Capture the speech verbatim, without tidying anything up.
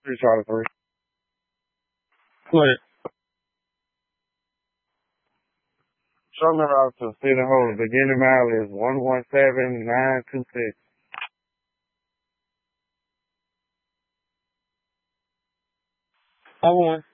Three Charlie three. What? Show me route to City Hall. The beginning mile is one one seven nine two six. I won.